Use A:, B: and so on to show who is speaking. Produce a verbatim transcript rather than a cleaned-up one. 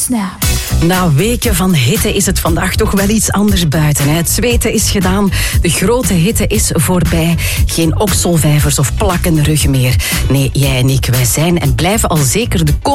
A: Snap.
B: Na weken van hitte is het vandaag toch wel iets anders buiten. Hè? Het zweten is gedaan, de grote hitte is voorbij. Geen okselvijvers of plakkende rug meer. Nee, jij en ik, wij zijn en blijven al zeker de komende